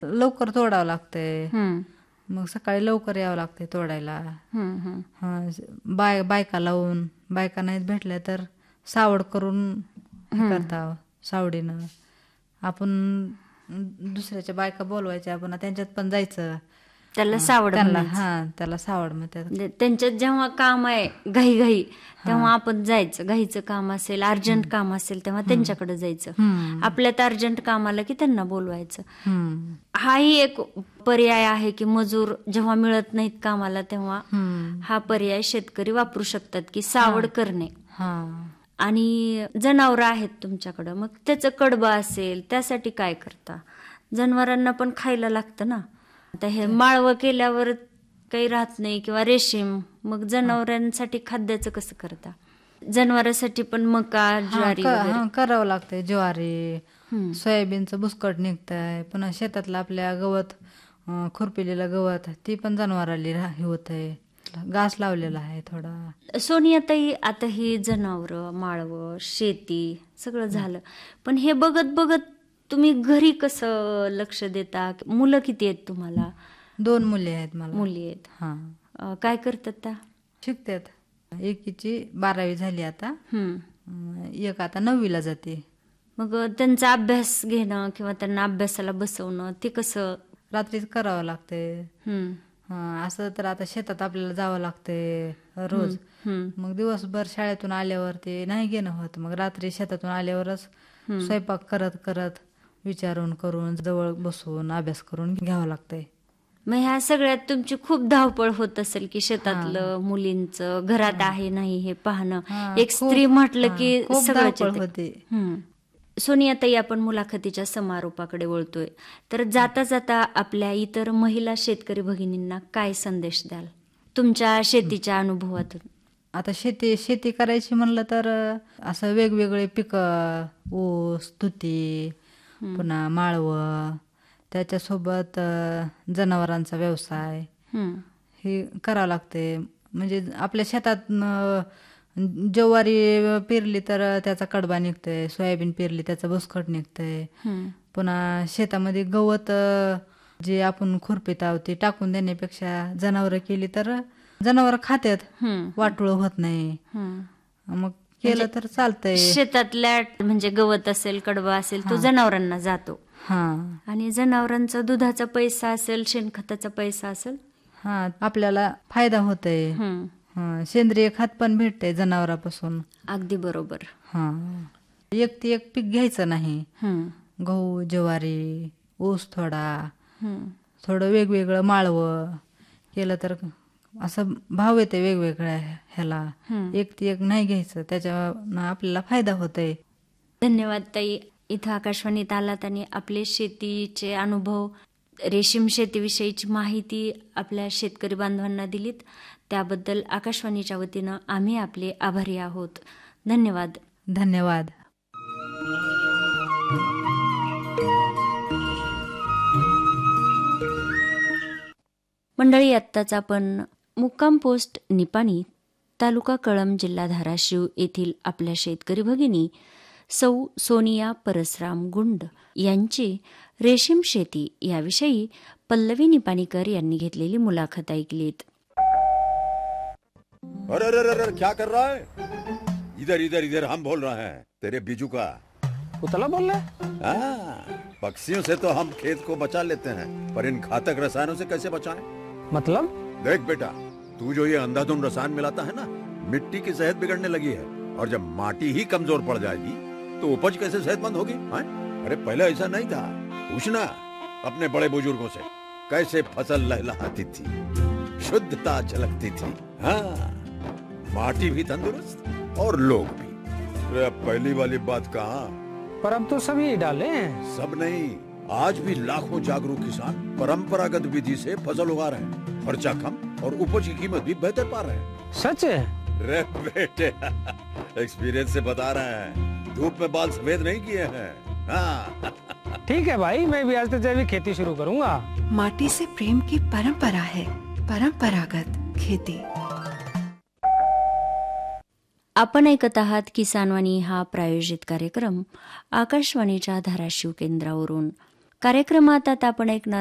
लवकर तोडावं लागतंय. हम्म, मग सकाळी लवकर यावं लागतंय तोडायला. हम्म, हम्म. बायका लावून, बायका नाहीत भेटल्या तर सावड करून हे करता, सावडीनं. आपण दुसऱ्याच्या बायका बोलवायच्या, आपण त्यांच्यात पण जायचं. त्याला सावड त्यांना म्हणायचं. त्याला सावड म्हणतात. म्हणजे त्यांच्यात जेव्हा काम आहे घाई घाई, तेव्हा आपण जायचं. घाईचं काम असेल, अर्जंट काम असेल, तेव्हा त्यांच्याकडे जायचं. आपल्यात अर्जंट काम आलं की त्यांना बोलवायचं. हाही एक पर्याय आहे की मजूर जेव्हा मिळत नाहीत कामाला, तेव्हा हा पर्याय शेतकरी वापरू शकतात की सावड करणे. आणि जनावरं आहेत तुमच्याकडं, मग त्याचं कडबं असेल, त्यासाठी काय करता? जनावरांना पण खायला लागतं ना. आता हे माळवं केल्यावर काही राहत नाही किंवा रेशीम, मग जनावरांसाठी खाद्याचं कसं करता? जनावरांसाठी पण मका, ज्वारी करावं लागतंय. ज्वारी, सोयाबीनचं बुसकट निघतंय. पुन्हा शेतातलं आपल्या गवत, खुरपिलेलं गवत, ती पण जनावराला हे होत आहे. घास लावलेला आहे थोडा. सोनियाताई, आता ही जनावरं, माळवं, शेती सगळं झालं, पण हे बघत बघत तुम्ही घरी कसं लक्ष देता? मुलं किती आहेत तुम्हाला? 2 मुली आहेत मला. मुली आहेत. काय करतात त्या? शिकतात. एकीची 12वी झाली आता, एक आता 9वीला जाते. मग त्यांचा अभ्यास घेणं किंवा त्यांना अभ्यासाला बसवणं, ते कसं? रात्रीच करावं लागतंय. असं तर आता शेतात आपल्याला जावं लागतंय रोज. मग दिवसभर शाळेतून आल्यावर ते नाही घेणं होत. मग रात्री शेतातून आल्यावरच स्वयंपाक करत करत, विचारून करून, जवळ बसून अभ्यास करून घ्यावं लागतंय. मग ह्या सगळ्यात तुमची खूप धावपळ होत असेल की शेतातलं, मुलींचं, घरात आहे नाही हे पाहणं. एक स्त्री म्हटलं की सगळं होते. सोनियाताई, आपण मुलाखतीच्या समारोपाकडे वळतोय, तर जाता जाता आपल्या इतर महिला शेतकरी भगिनींना काय संदेश द्याल तुमच्या शेतीच्या अनुभवातून? आता शेती करायची म्हणलं तर असं वेगवेगळे पिकं, ऊस, तुती, पुन्हा माळवं, त्याच्यासोबत जनावरांचा व्यवसाय हे करावं लागते. म्हणजे आपल्या शेतात ज्वारी पेरली तर त्याचा कडबा निघतोय, सोयाबीन पेरली त्याचं बुसकट निघतंय. पुन्हा शेतामध्ये गवत जे आपण खुरपीत आहोत ते टाकून देण्यापेक्षा जनावरं केली तर जनावर खात्यात, वाटोळ होत नाही. मग केलं तर चालतंय. शेतातल्या म्हणजे गवत असेल, कडबा असेल, तो जनावरांना जातो. आणि जनावरांचा दुधाचा पैसा असेल, शेणखताचा पैसा असेल, आपल्याला फायदा होतोय. सेंद्रिय खत पण भेटतंय जनावरांपासून. अगदी बरोबर. एक ते एक पीक घ्यायचं नाही. गहू, ज्वारी, ऊस थोडं वेगवेगळं माळवं केलं तर असं भाव येते वेगवेगळ्या ह्याला. एक ते एक नाही घ्यायचं, त्याच्यानं आपल्याला फायदा होतोय. धन्यवाद ताई. इथं आकाशवाणीत आलात आणि आपले शेतीचे अनुभव, रेशीम शेतीविषयीची माहिती आपल्या शेतकरी बांधवांना दिलीत. त्याबद्दल आकाशवाणीच्या वतीनं आम्ही आपले आभारी आहोत. धन्यवाद. धन्यवाद. मंडळी, आत्ताच आपण मुक्काम पोस्ट निपाणी, तालुका कळंब, जिल्हा धाराशिव येथील आपल्या शेतकरी भगिनी सौ सोनिया परसराम गुंड यांची रेशीम शेती याविषयी पल्लवी निपाणीकर यांनी घेतलेली मुलाखत ऐकलीत. अरे अरे अरे, क्या कर रहा है? इधर इधर इधर, हम बोल रहे हैं तेरे बीजू का. उतला बोल रहे? पक्षियों से तो हम खेत को बचा लेते हैं, पर इन घातक रसायनों से कैसे बचाएं? मतलब? देख बेटा, तू जो ये अंधाधुंध रसायन मिलाता है ना, मिट्टी की सेहत बिगड़ने लगी है. और जब माटी ही कमजोर पड़ जाएगी तो उपज कैसे सेहतमंद होगी? अरे पहले ऐसा नहीं था. पूछना अपने बड़े बुजुर्गों से, कैसे फसल लहलहाती थी, शुद्धता झलकती थी. माटी भी तंदुरुस्त और लोग भी. अरे अब पहली वाली बात कहाँ? पर अब तो सभी डाले हैं. सब नहीं, आज भी लाखों जागरूक किसान परंपरागत विधि से फसल उगा रहे हैं. खर्चा कम और उपज की कीमत भी बेहतर पा रहे हैं. सच है? रे बेटे, एक्सपीरियंस से बता रहे हैं. धूप में बाल सफेद नहीं किए हैं. ठीक है भाई, मैं भी आज से जैविक खेती शुरू करूंगा. माटी से प्रेम की परंपरा है परंपरागत खेती. आपण ऐकत आहात किसानवाणी हा प्रायोजित कार्यक्रम आकाशवाणीच्या धाराशिव केंद्रावरून. कार्यक्रमात आता आपण ऐकणार